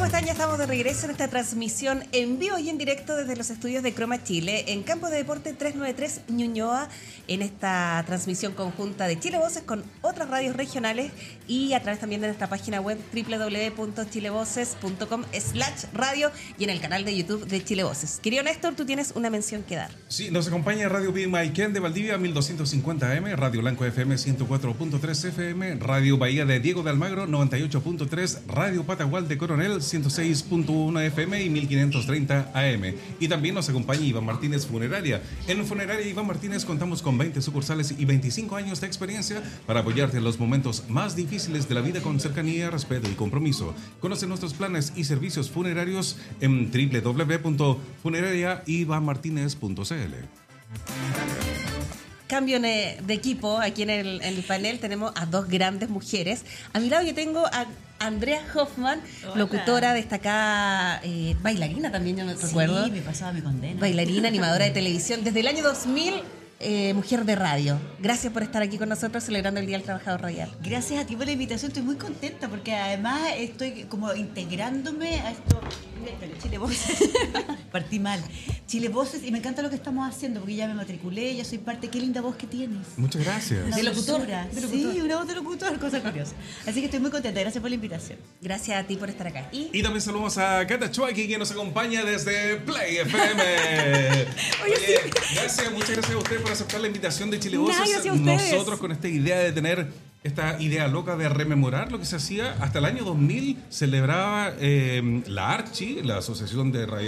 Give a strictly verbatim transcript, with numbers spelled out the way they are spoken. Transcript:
están? Ya estamos de regreso en esta transmisión en vivo y en directo desde los estudios de Croma Chile, en Campo de Deporte trescientos noventa y tres Ñuñoa, en esta transmisión conjunta de Chile Voces con otras radios regionales y a través también de nuestra página web doble u doble u doble u punto chilevoces punto com slash radio y en el canal de YouTube de Chile Voces. Querido Néstor, tú tienes una mención que dar. Sí, nos acompaña Radio Pimaicén de Valdivia, mil doscientos cincuenta A M, Radio Blanco F M ciento cuatro punto tres F M, Radio Bahía de Diego de Almagro noventa y ocho punto tres, Radio Patagual de Coronel ciento seis punto uno F M y mil quinientos treinta A M. Y también nos acompaña Iván Martínez Funeraria. En Funeraria Iván Martínez contamos con veinte sucursales y veinticinco años de experiencia para apoyarte en los momentos más difíciles de la vida con cercanía, respeto y compromiso. Conoce nuestros planes y servicios funerarios en doble u doble u doble u punto funeraria iván martínez punto c l. Cambio de equipo, aquí en el, en el panel tenemos a dos grandes mujeres. A mi lado yo tengo a Andrea Hoffman, hola, locutora destacada, eh, bailarina también, yo me sí, recuerdo. Sí, me pasaba mi condena. Bailarina, animadora de televisión desde el año dos mil. Eh, mujer de radio. Gracias por estar aquí con nosotros celebrando el Día del Trabajador Radial. Gracias a ti por la invitación, estoy muy contenta porque además estoy como integrándome a esto. Chile Voces. Partí mal. Chile Voces, y me encanta lo que estamos haciendo porque ya me matriculé, ya soy parte. Qué linda voz que tienes. Muchas gracias. De locutora. De locutor. Sí, una voz de locutor, cosa curiosa. Así que estoy muy contenta, gracias por la invitación. Gracias a ti por estar acá. Y, y también saludamos a Cata Chuaki, que nos acompaña desde Play F M. Oye, Oye sí. Gracias, muchas gracias a ustedes por aceptar la invitación de Chile Voces. Nosotros con esta idea de tener esta idea loca de rememorar lo que se hacía hasta el año dos mil, celebraba eh, la Archi, la Asociación de